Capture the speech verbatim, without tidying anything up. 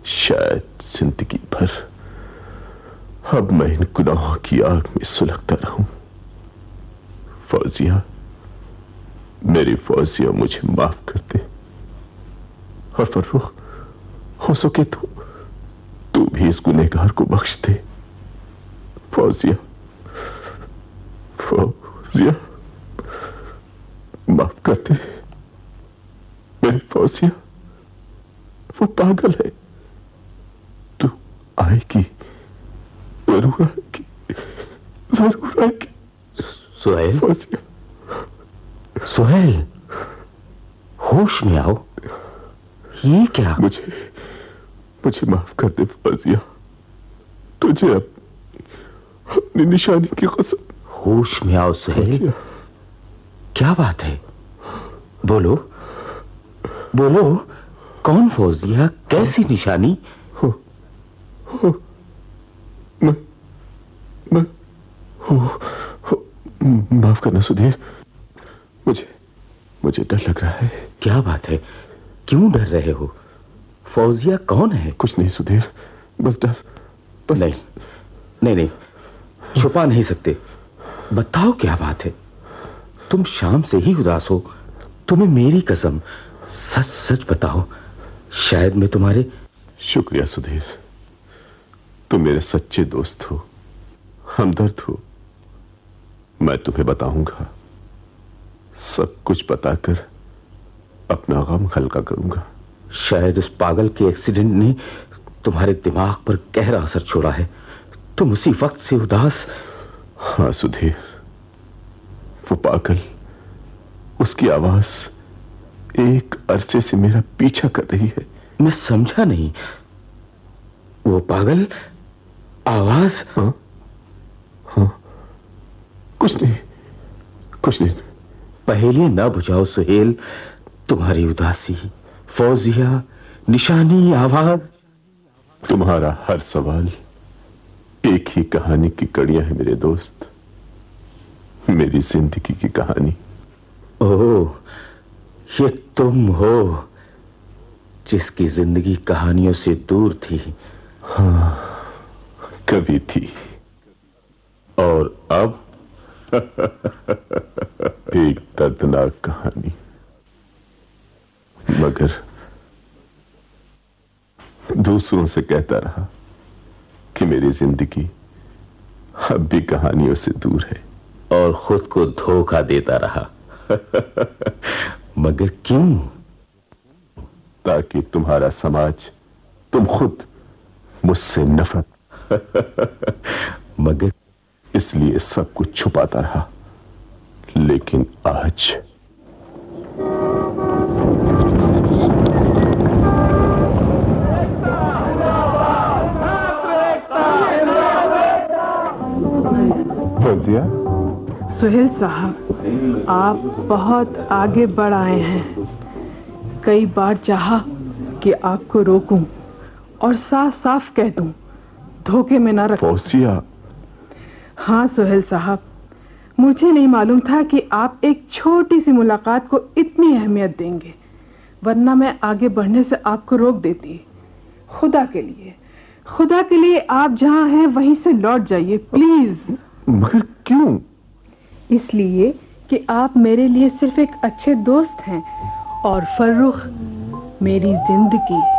शायद जिंदगी भर अब मैं इन गुनाहों की आग में सुलगता रहूं। फौजिया, मेरी फौजिया, मुझे माफ कर दे। और फर्रुख, हो सके तो तू भी इस गुनहगार को बख्श दे। फौजिया, फौजिया, माफ कर दे। मेरी फौजिया, वो पागल है। तू आएगी, जरूर आएगी, जरूर आएगी। सुहेल, फौजिया, सुहेल, होश में आओ। ये क्या? मुझे मुझे माफ कर दे फौजिया। तुझे अब अपनी निशानी की कसम। होश में आओ सुहेल। क्या बात है? बोलो बोलो, कौन फौजिया, कैसी निशानी? हो, हो, मैं मैं हो, हो, माफ करना सुधीर, मुझे मुझे डर लग रहा है। क्या बात है, क्यों डर रहे हो? फौजिया कौन है? कुछ नहीं सुधीर, बस डर, बस। नहीं नहीं नहीं, छुपा नहीं सकते, बताओ क्या बात है। तुम शाम से ही उदास हो, तुम्हें मेरी कसम, सच सच बताओ, शायद मैं तुम्हारे। शुक्रिया सुधीर, तुम मेरे सच्चे दोस्त हो, हमदर्द हो। मैं तुम्हें बताऊंगा, सब कुछ बताकर अपना गम हल्का करूंगा। शायद उस पागल के एक्सीडेंट ने तुम्हारे दिमाग पर गहरा असर छोड़ा है, तुम उसी वक्त से उदास। हाँ सुधीर, वो पागल, उसकी आवाज एक अरसे से मेरा पीछा कर रही है। मैं समझा नहीं, वो पागल आवाज? हाँ हाँ, कुछ नहीं, कुछ नहीं। पहेली ना बुझाओ सुहेल, तुम्हारी उदासी, फौजिया, निशानी, आवाज। तुम्हारा हर सवाल एक ही कहानी की कड़ियां है मेरे दोस्त, मेरी जिंदगी की कहानी। ओह, ये तुम हो जिसकी जिंदगी कहानियों से दूर थी। हाँ, कभी थी, और अब एक दर्दनाक कहानी। मगर दूसरों से कहता रहा कि मेरी जिंदगी अब भी कहानियों से दूर है, और खुद को धोखा देता रहा। मगर क्यों? ताकि तुम्हारा समाज, तुम खुद मुझसे नफरत। मगर इसलिए सब कुछ छुपाता रहा। लेकिन आज फौजिया। सुहेल साहब, आप बहुत आगे बढ़ आए हैं। कई बार चाहा कि आपको रोकूं और साफ साफ कह दूं, धोखे में ना रखो। फौजिया। हाँ सुहेल साहब, मुझे नहीं मालूम था कि आप एक छोटी सी मुलाकात को इतनी अहमियत देंगे, वरना मैं आगे बढ़ने से आपको रोक देती। खुदा के लिए, खुदा के लिए आप जहाँ हैं वहीं से लौट जाइए प्लीज। मगर क्यों? इसलिए कि आप मेरे लिए सिर्फ एक अच्छे दोस्त हैं और फर्रुख मेरी जिंदगी।